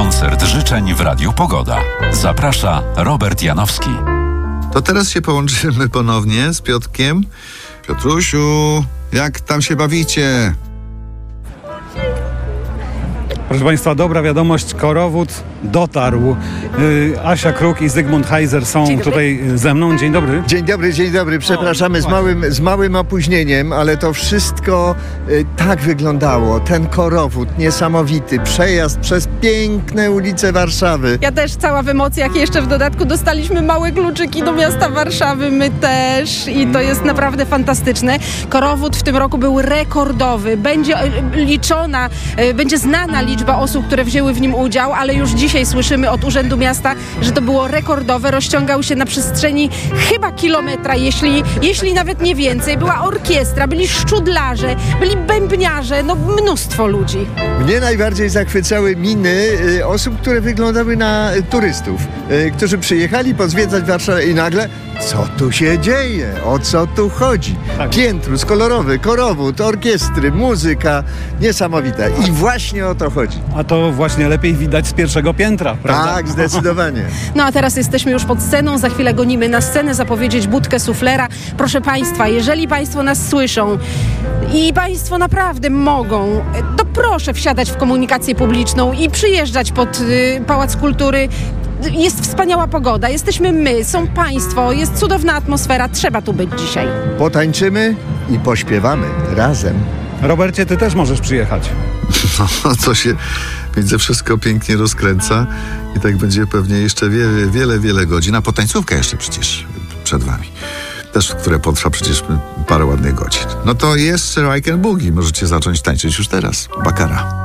Koncert życzeń w Radiu Pogoda. Zaprasza Robert Janowski. To teraz się połączymy ponownie z Piotrkiem. Piotrusiu, jak tam się bawicie? Proszę Państwa, dobra wiadomość, korowód dotarł. Asia Kruk i Zygmunt Heiser są tutaj ze mną. Dzień dobry. Dzień dobry. Przepraszamy z małym opóźnieniem, ale to wszystko tak wyglądało. Ten korowód niesamowity, przejazd przez piękne ulice Warszawy. Ja też cała w emocjach, jeszcze w dodatku dostaliśmy małe kluczyki do miasta Warszawy, my też i to jest naprawdę fantastyczne. Korowód w tym roku był rekordowy. Będzie liczona, będzie znana liczba osób, które wzięły w nim udział, ale już dzisiaj słyszymy od Urzędu Miasta, że to było rekordowe. Rozciągał się na przestrzeni chyba kilometra, jeśli nawet nie więcej. Była orkiestra, byli szczudlarze, byli bębniarze, no mnóstwo ludzi. Mnie najbardziej zachwycały miny osób, które wyglądały na turystów, którzy przyjechali pozwiedzać Warszawę i nagle co tu się dzieje? O co tu chodzi? Piętrus kolorowy, korowód, orkiestry, muzyka niesamowita. I właśnie o to chodzi. A to właśnie lepiej widać z pierwszego piętra, prawda? Tak, zdecydowanie. No a teraz jesteśmy już pod sceną, za chwilę gonimy na scenę zapowiedzieć budkę suflera. Proszę Państwa, jeżeli Państwo nas słyszą i Państwo naprawdę mogą, to proszę wsiadać w komunikację publiczną i przyjeżdżać pod Pałac Kultury. Jest wspaniała pogoda, jesteśmy my, są Państwo, jest cudowna atmosfera, trzeba tu być dzisiaj. Potańczymy i pośpiewamy razem. Robercie, ty też możesz przyjechać. No, to się, widzę, wszystko pięknie rozkręca i tak będzie pewnie jeszcze wiele godzin, a potańcówka jeszcze przecież przed wami. Też, które potrwa przecież parę ładnych godzin. No to jeszcze Rock and Boogie, możecie zacząć tańczyć już teraz. Baccara.